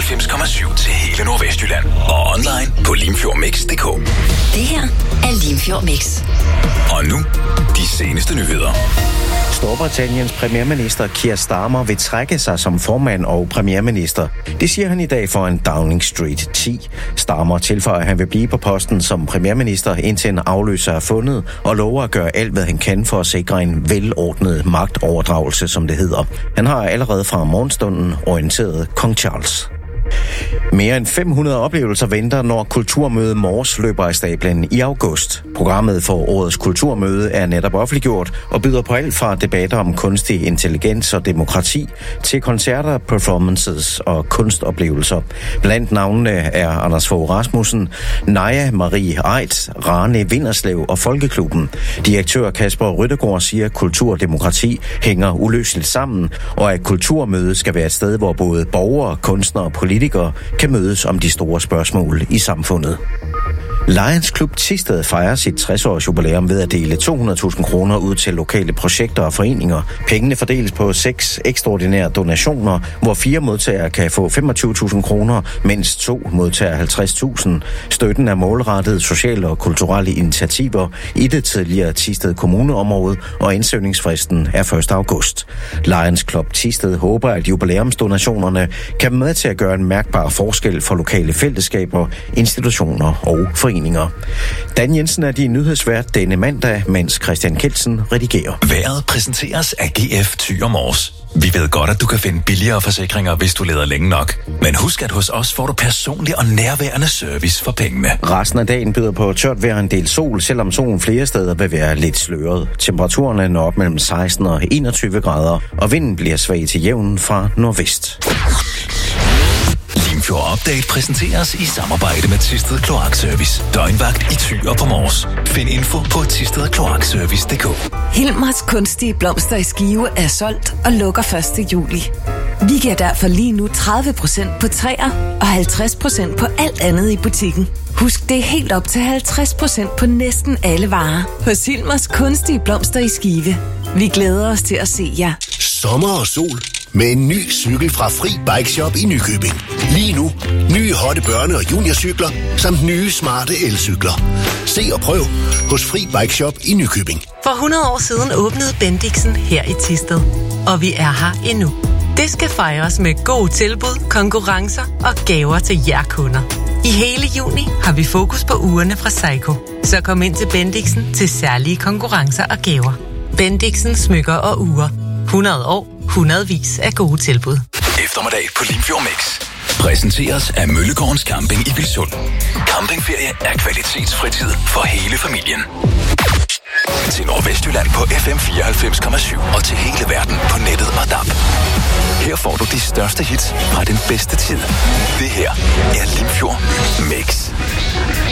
94,7 til hele Nordvestjylland. Og online på limfjordmix.dk. Det her er Limfjord Mix. Og nu, de seneste nyheder. Storbritanniens premierminister Keir Starmer vil trække sig som formand og premierminister. Det siger han i dag for en Downing Street 10. Starmer tilføjer, at han vil blive på posten som premierminister, indtil en afløser er fundet, og lover at gøre alt, hvad han kan for at sikre en velordnet magtoverdragelse, som det hedder. Han har allerede fra morgenstunden orienteret kong Charles. Mere end 500 oplevelser venter, når Kulturmøde Mors løber af stablen i august. Programmet for årets kulturmøde er netop offentliggjort og byder på alt fra debatter om kunstig intelligens og demokrati til koncerter, performances og kunstoplevelser. Blandt navnene er Anders Fogh Rasmussen, Naja Marie Aidt, Rane Vinderslev og Folkeklubben. Direktør Kasper Ryttegård siger, at kultur og demokrati hænger uløseligt sammen, og at kulturmødet skal være et sted, hvor både borgere, kunstnere og politikere kan mødes om de store spørgsmål i samfundet. Lions Klub Thisted fejrer sit 60-års jubilæum ved at dele 200.000 kroner ud til lokale projekter og foreninger. Pengene fordeles på 6 ekstraordinære donationer, hvor 4 modtagere kan få 25.000 kroner, mens 2 modtager 50.000. Støtten er målrettet sociale og kulturelle initiativer i det tidligere Thisted Kommuneområde, og indsøgningsfristen er 1. august. Lions Club Thisted håber, at jubilæumsdonationerne kan være med til at gøre en mærkbar forskel for lokale fællesskaber, institutioner og foreninger. Dan Jensen er din nyhedsvært denne mandag, mens Christian Kelsen redigerer. Vejret præsenteres af GF Thyre Mors. Vi ved godt, at du kan finde billigere forsikringer, hvis du leder længe nok. Men husk, at hos os får du personlig og nærværende service for pengene. Resten af dagen byder på tørt vejr, en del sol, selvom solen flere steder vil være lidt sløret. Temperaturen når op mellem 16 og 21 grader, og vinden bliver svag til jævn fra nordvest. Limfjord Update præsenteres i samarbejde med Thisted Kloakservice. Døgnvagt i Thyre på Mors. Find info på thistedkloakservice.dk. Hilmers kunstige blomster i Skive er solgt og lukker 1. juli. Vi giver derfor lige nu 30% på træer og 50% på alt andet i butikken. Husk, det er helt op til 50% på næsten alle varer hos Hilmers kunstige blomster i Skive. Vi glæder os til at se jer. Sommer og sol med en ny cykel fra Fri Bike Shop i Nykøbing. Lige nu, nye hotte børne- og juniorcykler, samt nye smarte elcykler. Se og prøv hos Fri Bike Shop i Nykøbing. For 100 år siden åbnede Bendixen her i Thisted, og vi er her endnu. Det skal fejres med gode tilbud, konkurrencer og gaver til jer kunder. I hele juni har vi fokus på ugerne fra Seiko, så kom ind til Bendixen til særlige konkurrencer og gaver. Bendixen smykker og ure. 100 år, hundredvis af gode tilbud. Eftermiddag på Limfjord Mix præsenteres af Møllegårdens Camping i Vilsund. Campingferie er kvalitetsfritid for hele familien. Til Nordvestjylland på FM 94,7 og til hele verden på nettet og DAB. Her får du de største hits fra den bedste tid. Det her er Limfjord Mix.